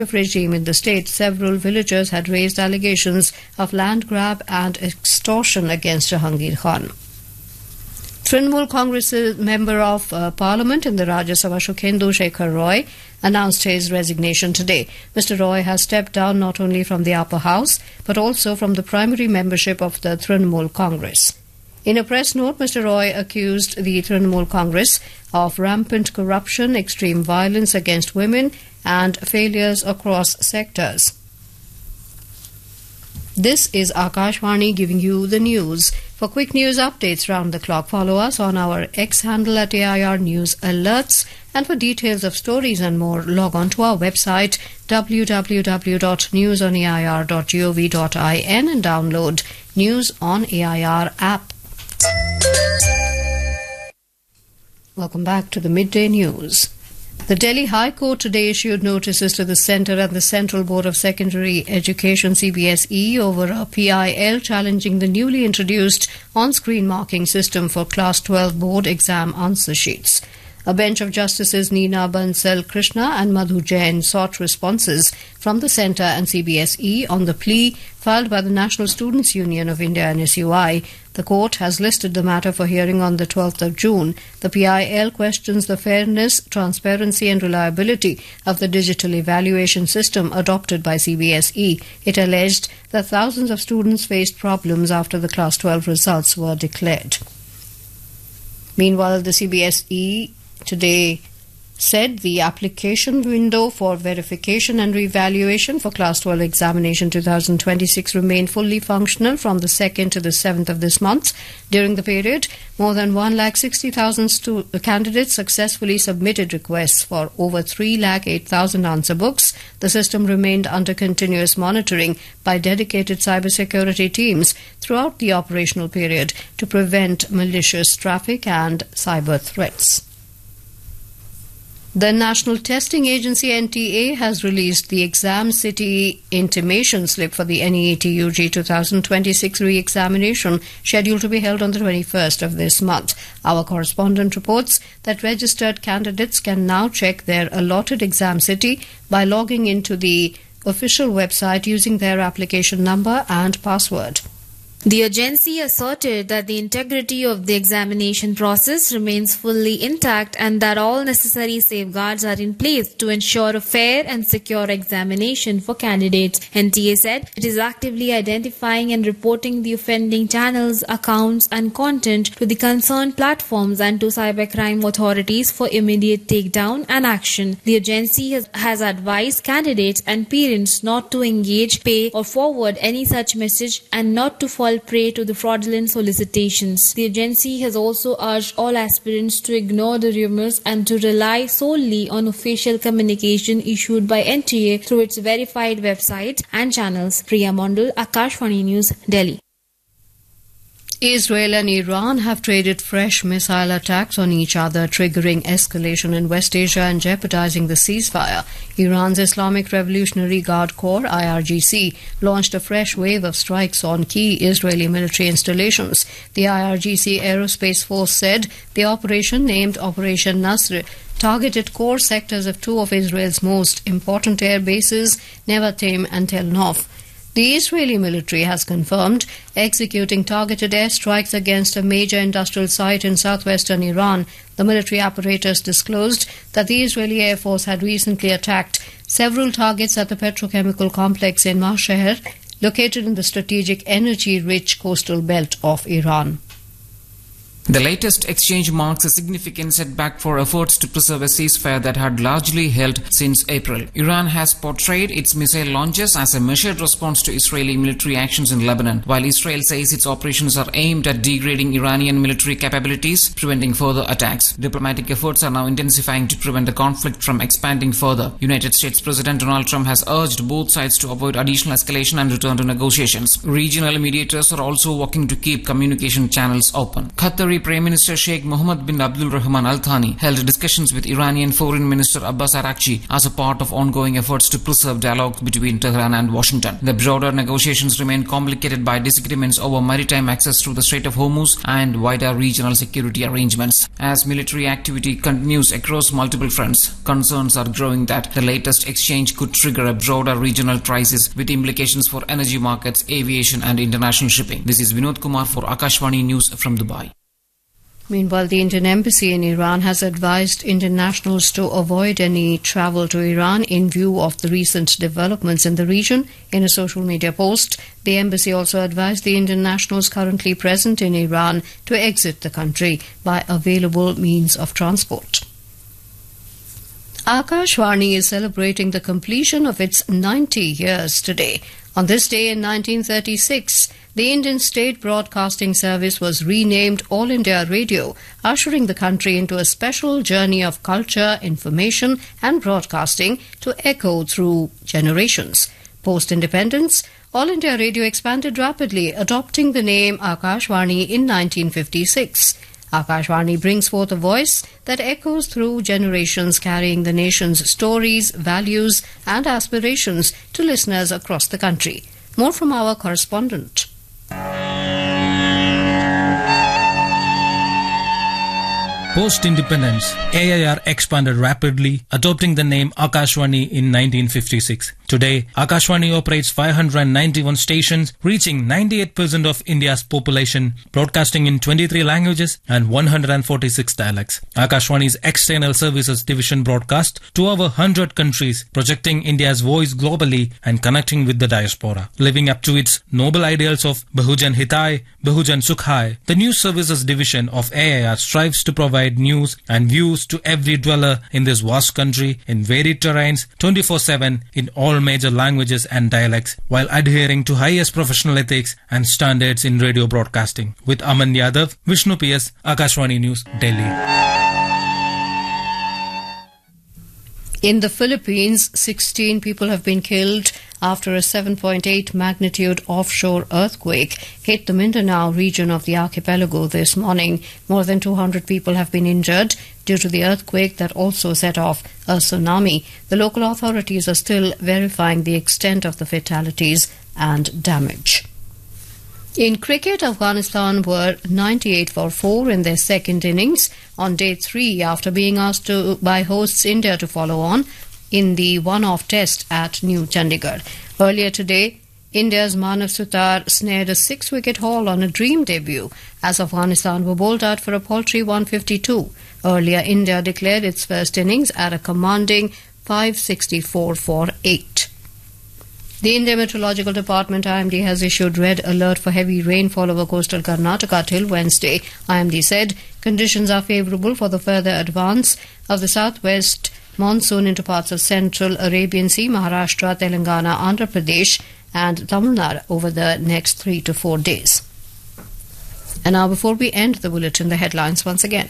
regime in the state, several villagers had raised allegations of land grab and extortion against Jahangir Khan. Trinamool Congress Member of Parliament in the Rajya Sabha Shukhendu Shekhar Roy announced his resignation today. Mr. Roy has stepped down not only from the upper house but also from the primary membership of the Trinamool Congress. In a press note, Mr. Roy accused the Trinamool Congress of rampant corruption, extreme violence against women and failures across sectors. This is Akashvani giving you the news. For quick news updates round the clock, follow us on our X handle at AIR News Alerts. And for details of stories and more, log on to our website www.newsonair.gov.in and download News on AIR app. Welcome back to the Midday News. The Delhi High Court today issued notices to the Centre and the Central Board of Secondary Education CBSE over a PIL challenging the newly introduced on-screen marking system for Class 12 board exam answer sheets. A bench of Justices Neena Bansal Krishna and Madhu Jain sought responses from the Centre and CBSE on the plea filed by the National Students' Union of India NSUI. The court has listed the matter for hearing on the 12th of June. The PIL questions the fairness, transparency and reliability of the digital evaluation system adopted by CBSE. It alleged that thousands of students faced problems after the Class 12 results were declared. Meanwhile, the CBSE today said the application window for verification and revaluation for Class 12 examination 2026 remained fully functional from the 2nd to the 7th of this month. During the period, more than 1,60,000 candidates successfully submitted requests for over 3,08,000 answer books. The system remained under continuous monitoring by dedicated cybersecurity teams throughout the operational period to prevent malicious traffic and cyber threats. The National Testing Agency NTA has released the Exam City intimation slip for the NEET UG 2026 re-examination scheduled to be held on the 21st of this month. Our correspondent reports that registered candidates can now check their allotted exam city by logging into the official website using their application number and password. The agency asserted that the integrity of the examination process remains fully intact and that all necessary safeguards are in place to ensure a fair and secure examination for candidates. NTA said it is actively identifying and reporting the offending channels, accounts and content to the concerned platforms and to cybercrime authorities for immediate takedown and action. The agency has advised candidates and parents not to engage, pay or forward any such message and not to fall prey to the fraudulent solicitations. The agency has also urged all aspirants to ignore the rumors and to rely solely on official communication issued by NTA through its verified website and channels. Priya Mondal, Akashvani News, Delhi. Israel and Iran have traded fresh missile attacks on each other, triggering escalation in West Asia and jeopardizing the ceasefire. Iran's Islamic Revolutionary Guard Corps, IRGC, launched a fresh wave of strikes on key Israeli military installations. The IRGC Aerospace Force said the operation, named Operation Nasr, targeted core sectors of two of Israel's most important air bases, Nevatim and Tel Nof. The Israeli military has confirmed executing targeted airstrikes against a major industrial site in southwestern Iran. The military apparatus disclosed that the Israeli Air Force had recently attacked several targets at the petrochemical complex in Masheher, located in the strategic energy-rich coastal belt of Iran. The latest exchange marks a significant setback for efforts to preserve a ceasefire that had largely held since April. Iran has portrayed its missile launches as a measured response to Israeli military actions in Lebanon, while Israel says its operations are aimed at degrading Iranian military capabilities, preventing further attacks. Diplomatic efforts are now intensifying to prevent the conflict from expanding further. United States President Donald Trump has urged both sides to avoid additional escalation and return to negotiations. Regional mediators are also working to keep communication channels open. Qatari UAE Prime Minister Sheikh Mohammed bin Abdul Rahman Al Thani held discussions with Iranian Foreign Minister Abbas Araghchi as a part of ongoing efforts to preserve dialogue between Tehran and Washington. The broader negotiations remain complicated by disagreements over maritime access through the Strait of Hormuz and wider regional security arrangements. As military activity continues across multiple fronts, concerns are growing that the latest exchange could trigger a broader regional crisis with implications for energy markets, aviation and international shipping. This is Vinod Kumar for Akashvani News from Dubai. Meanwhile, the Indian Embassy in Iran has advised internationals to avoid any travel to Iran in view of the recent developments in the region. In a social media post, the embassy also advised the Indian nationals currently present in Iran to exit the country by available means of transport. Akashvani is celebrating the completion of its 90 years today. On this day in 1936, the Indian State Broadcasting Service was renamed All India Radio, ushering the country into a special journey of culture, information and broadcasting to echo through generations. Post-independence, All India Radio expanded rapidly, adopting the name Akashvani in 1956. Akashvani brings forth a voice that echoes through generations, carrying the nation's stories, values and aspirations to listeners across the country. More from our correspondent. Post-independence, AIR expanded rapidly, adopting the name Akashvani in 1956. Today, Akashvani operates 591 stations, reaching 98% of India's population, broadcasting in 23 languages and 146 dialects. Akashvani's external services division broadcasts to over 100 countries, projecting India's voice globally and connecting with the diaspora. Living up to its noble ideals of Bahujan Hitai, Bahujan Sukhai, the news services division of AIR strives to provide news and views to every dweller in this vast country in varied terrains 24/7 in all major languages and dialects, while adhering to highest professional ethics and standards in radio broadcasting. With Aman Yadav, Vishnu PS, Akashvani News, Delhi. In the Philippines, 16 people have been killed after a 7.8 magnitude offshore earthquake hit the Mindanao region of the archipelago this morning. More than 200 people have been injured due to the earthquake that also set off a tsunami. The local authorities are still verifying the extent of the fatalities and damage. In cricket, Afghanistan were 98 for 4 in their second innings on day 3 after being asked by hosts India to follow on in the one-off test at New Chandigarh. Earlier today, India's Manav Sutar snared a 6-wicket haul on a dream debut as Afghanistan were bowled out for a paltry 152. Earlier, India declared its first innings at a commanding 564 for 8. The Indian Meteorological Department IMD has issued red alert for heavy rainfall over coastal Karnataka till Wednesday. IMD said conditions are favourable for the further advance of the southwest monsoon into parts of central Arabian Sea, Maharashtra, Telangana, Andhra Pradesh and Tamil Nadu over the next 3 to 4 days. And now, before we end the bulletin, the headlines once again.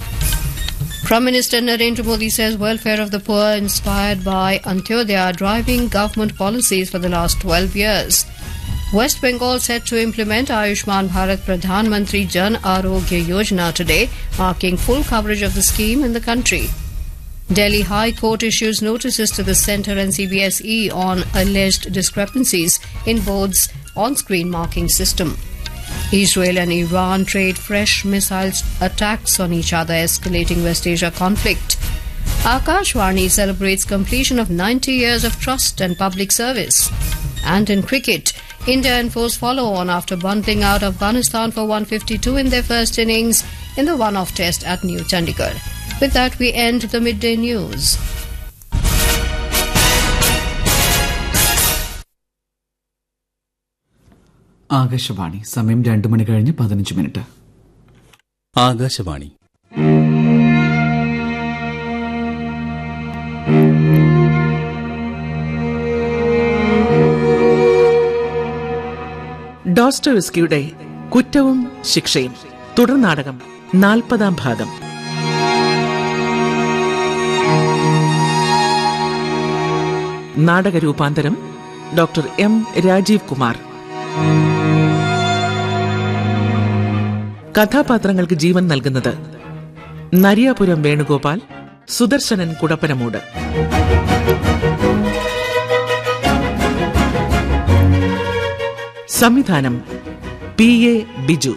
Prime Minister Narendra Modi says welfare of the poor inspired by Antyodaya driving government policies for the last 12 years. West Bengal set to implement Ayushman Bharat Pradhan Mantri Jan Arogya Yojana today, marking full coverage of the scheme in the country. Delhi High Court issues notices to the Centre and CBSE on alleged discrepancies in board's on-screen marking system. Israel and Iran trade fresh missile attacks on each other, escalating West Asia conflict. Akashvani celebrates completion of 90 years of trust and public service. And in cricket, India enforced follow-on after bundling out Afghanistan for 152 in their first innings in the one-off test at New Chandigarh. With that, we end the midday news. Akashvani സമയം 2 മണി കഴിഞ്ഞ് 15 minute. Akashvani ഡോസ്റ്റോവ്സ്കിയുടെ കുറ്റവും ശിക്ഷയും തുടർ നാടകം 40-ാം ഭാഗം. നാടകരൂപാന്തരം doctor M Rajeev Kumar. കഥാപാത്രങ്ങൾക്ക് ജീവൻ നൽകുന്നത് നരിയാപുരം വേണുഗോപാൽ, സുദർശനൻ കുടപ്പനമൂട്. സംവിധാനം PA ബിജു.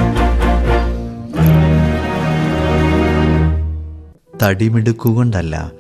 തടിമിടുക്കുകൊണ്ടല്ല